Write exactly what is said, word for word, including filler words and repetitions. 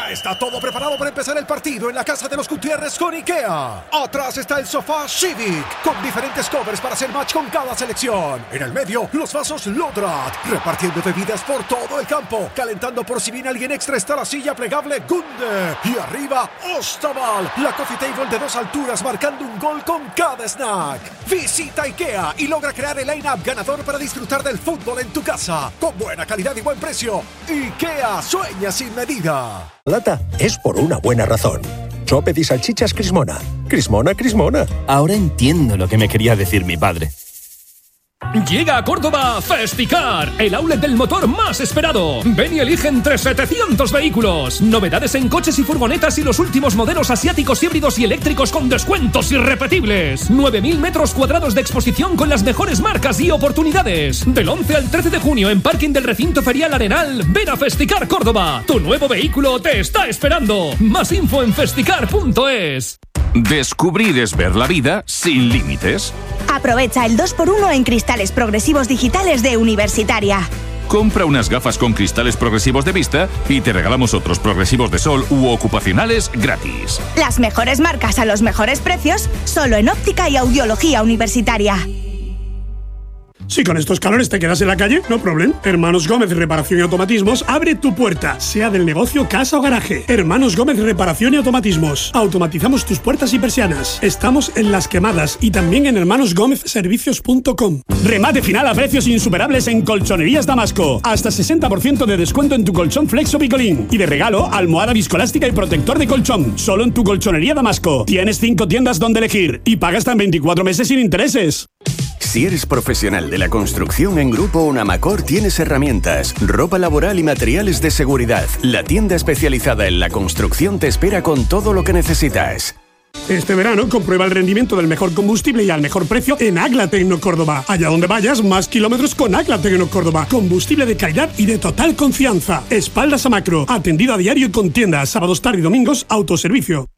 Ya está todo preparado para empezar el partido en la casa de los Gutiérrez con IKEA. Atrás está el sofá Civic, con diferentes covers para hacer match con cada selección. En el medio, los vasos Lodrat, repartiendo bebidas por todo el campo. Calentando por si viene alguien extra está la silla plegable Gunde. Y arriba, Ostaval, la coffee table de dos alturas marcando un gol con cada snack. Visita IKEA y logra crear el line-up ganador para disfrutar del fútbol en tu casa. Con buena calidad y buen precio. IKEA, sueña sin medida. Lata es por una buena razón. Soped y salchichas Crismona. Crismona, Crismona. Ahora entiendo lo que me quería decir mi padre. Llega a Córdoba Festicar, el outlet del motor más esperado. Ven y elige entre setecientos vehículos. Novedades en coches y furgonetas y los últimos modelos asiáticos, híbridos y eléctricos con descuentos irrepetibles. nueve mil metros cuadrados de exposición con las mejores marcas y oportunidades. Del once al trece de junio en parking del recinto ferial Arenal. Ven a Festicar Córdoba. Tu nuevo vehículo te está esperando. Más info en festicar punto es. Descubrir es ver la vida sin límites. Aprovecha el dos por uno en cristales progresivos digitales de Universitaria. Compra unas gafas con cristales progresivos de vista y te regalamos otros progresivos de sol u ocupacionales gratis. Las mejores marcas a los mejores precios, solo en óptica y audiología Universitaria. Si con estos calores te quedas en la calle, no problem. Hermanos Gómez Reparación y Automatismos abre tu puerta, sea del negocio, casa o garaje. Hermanos Gómez Reparación y Automatismos. Automatizamos tus puertas y persianas. Estamos en Las Quemadas y también en hermanos gómez servicios punto com. Remate final a precios insuperables en Colchonerías Damasco. Hasta sesenta por ciento de descuento en tu colchón Flex o Picolín. Y de regalo, almohada viscoelástica y protector de colchón. Solo en tu Colchonería Damasco. Tienes cinco tiendas donde elegir y pagas hasta en veinticuatro meses sin intereses. Si eres profesional de la construcción, en Grupo Unamacor tienes herramientas, ropa laboral y materiales de seguridad. La tienda especializada en la construcción te espera con todo lo que necesitas. Este verano comprueba el rendimiento del mejor combustible y al mejor precio en Agla Tecno Córdoba. Allá donde vayas, más kilómetros con Agla Tecno Córdoba. Combustible de calidad y de total confianza. Espaldas a macro. Atendido a diario con tiendas, sábados, tarde y domingos, autoservicio.